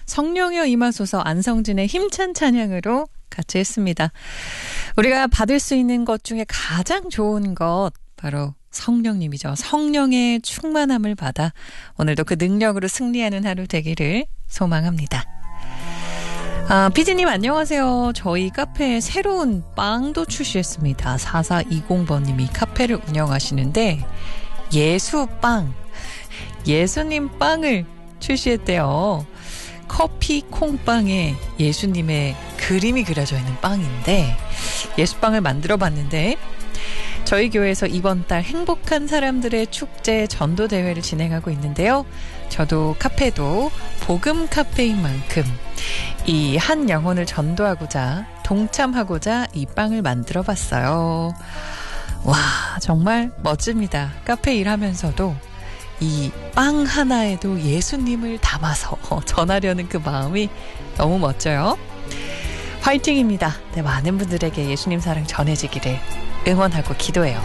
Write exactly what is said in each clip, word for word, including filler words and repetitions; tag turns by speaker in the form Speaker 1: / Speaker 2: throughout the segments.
Speaker 1: 성령여 임하소서 안성진의 힘찬 찬양으로 같이 했습니다. 우리가 받을 수 있는 것 중에 가장 좋은 것 바로 성령님이죠. 성령의 충만함을 받아 오늘도 그 능력으로 승리하는 하루 되기를 소망합니다. 아, 피디님 안녕하세요. 저희 카페에 새로운 빵도 출시했습니다. 사사이공 번님이 카페를 운영하시는데 예수빵, 예수님 빵을 출시했대요. 커피 콩빵에 예수님의 그림이 그려져 있는 빵인데 예수빵을 만들어 봤는데 저희 교회에서 이번 달 행복한 사람들의 축제 전도 대회를 진행하고 있는데요. 저도 카페도 복음 카페인 만큼 이 한 영혼을 전도하고자 동참하고자 이 빵을 만들어 봤어요. 와, 정말 멋집니다. 카페 일하면서도 이 빵 하나에도 예수님을 담아서 전하려는 그 마음이 너무 멋져요. 화이팅입니다. 네, 많은 분들에게 예수님 사랑 전해지기를 응원하고 기도해요.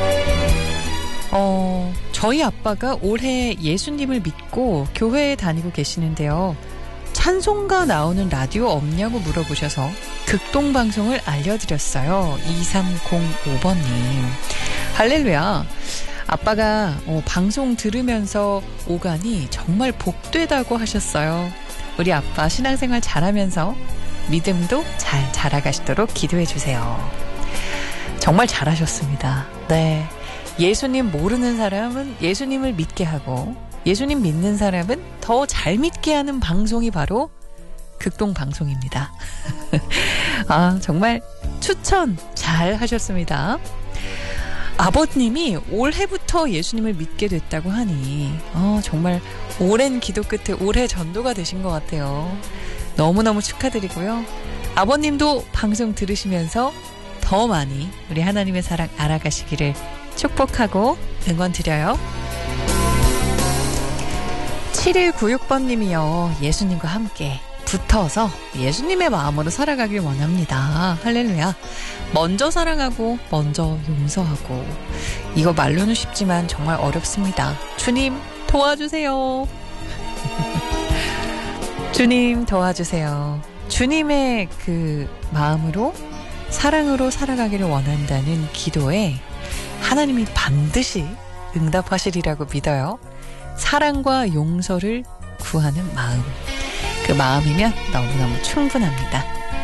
Speaker 1: 어, 저희 아빠가 올해 예수님을 믿고 교회에 다니고 계시는데요. 찬송가 나오는 라디오 없냐고 물어보셔서 극동방송을 알려드렸어요. 이삼공오 번님. 할렐루야. 아빠가 어, 방송 들으면서 오가니 정말 복되다고 하셨어요. 우리 아빠 신앙생활 잘하면서 믿음도 잘 자라가시도록 기도해 주세요. 정말 잘하셨습니다. 네, 예수님 모르는 사람은 예수님을 믿게 하고 예수님 믿는 사람은 더 잘 믿게 하는 방송이 바로 극동방송입니다. 아, 정말 추천 잘 하셨습니다. 아버님이 올해부터 예수님을 믿게 됐다고 하니 어, 정말 오랜 기도 끝에 올해 전도가 되신 것 같아요. 너무너무 축하드리고요. 아버님도 방송 들으시면서 더 많이 우리 하나님의 사랑 알아가시기를 축복하고 응원 드려요. 칠일구육 번님이요. 예수님과 함께 붙어서 예수님의 마음으로 살아가길 원합니다. 할렐루야. 먼저 사랑하고 먼저 용서하고 이거 말로는 쉽지만 정말 어렵습니다. 주님 도와주세요. 주님 도와주세요. 주님의 그 마음으로 사랑으로 살아가기를 원한다는 기도에 하나님이 반드시 응답하시리라고 믿어요. 사랑과 용서를 구하는 마음. 그 마음이면 너무너무 충분합니다.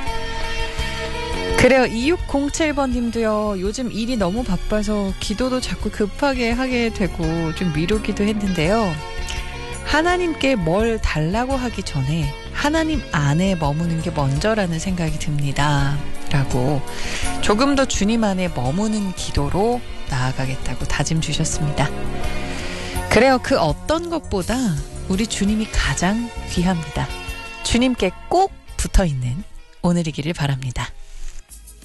Speaker 1: 그래요. 이육공칠 번님도요. 요즘 일이 너무 바빠서 기도도 자꾸 급하게 하게 되고 좀 미루기도 했는데요. 하나님께 뭘 달라고 하기 전에 하나님 안에 머무는 게 먼저라는 생각이 듭니다. 라고 조금 더 주님 안에 머무는 기도로 나아가겠다고 다짐 주셨습니다. 그래요. 그 어떤 것보다 우리 주님이 가장 귀합니다. 주님께 꼭 붙어있는 오늘이기를 바랍니다.